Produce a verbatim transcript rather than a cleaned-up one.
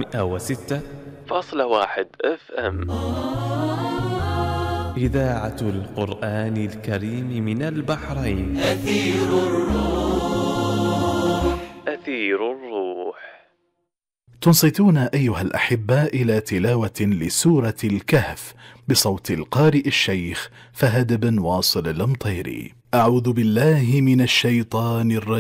مئة وستة فاصلة واحد اف ام. إذاعة القرآن الكريم من البحرين. أثير الروح. أثير الروح. تنصتون أيها الأحباء إلى تلاوة لسورة الكهف بصوت القارئ الشيخ فهد بن واصل المطيري. أعوذ بالله من الشيطان الرجيم.